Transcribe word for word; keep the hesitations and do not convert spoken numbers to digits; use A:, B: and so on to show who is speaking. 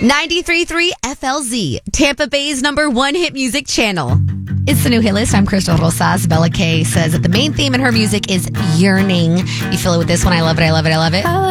A: ninety-three point three F L Z, Tampa Bay's number one hit music channel. It's the new hit list. I'm Crystal Rosas. Bella K says that the main theme in her music is yearning. You feel it with this one. I love it. I love it. I love it.